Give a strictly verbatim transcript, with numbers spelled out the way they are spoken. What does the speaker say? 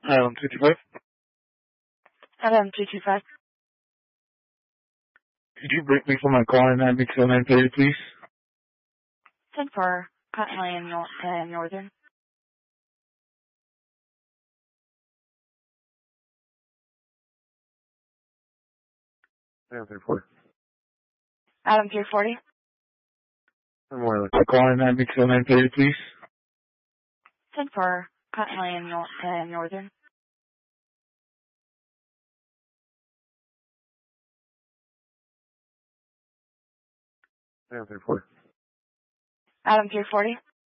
Adam two two five. Adam two two five. Could you break me for my call in nine six oh nine thirty, please? ten for Cotton Lane Nor- uh, Northern. Adam three four. Adam three forty. More like my call in nine six oh nine thirty, please? ten for Cotton Lane Nor- uh, Northern. Adam three four. Adam three forty.